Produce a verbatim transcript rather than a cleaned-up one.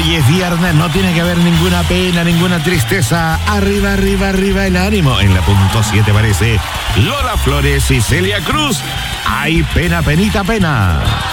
Hoy es viernes, no tiene que haber ninguna pena, ninguna tristeza. Arriba, arriba, arriba el ánimo. En la punto siete parece Lola Flores y Celia Cruz. Hay pena, penita, pena.